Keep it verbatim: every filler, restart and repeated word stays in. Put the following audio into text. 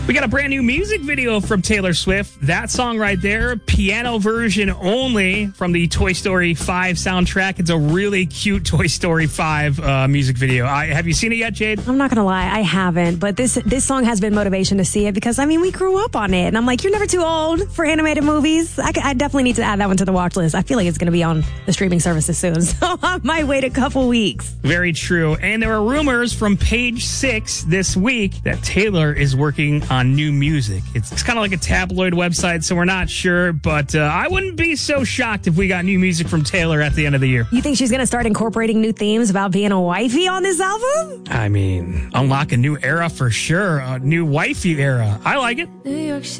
We got a brand new music video from Taylor Swift. That song right there, piano version only from the Toy Story five soundtrack. It's a really cute Toy Story five uh, music video. I, have you seen it yet, Jade? I'm not going to lie, I haven't. But this this song has been motivation to see it because, I mean, we grew up on it. And I'm like, you're never too old for animated movies. I, I definitely need to add that one to the watch list. I feel like it's going to be on the streaming services soon. So I might wait a couple weeks. Very true. And there are rumors from Page Six this week that Taylor is working on on new music. It's, it's kind of like a tabloid website, so we're not sure, but uh, I wouldn't be so shocked if we got new music from Taylor at the end of the year. You think she's going to start incorporating new themes about being a wifey on this album? I mean, unlock a new era for sure, a new wifey era. I like it.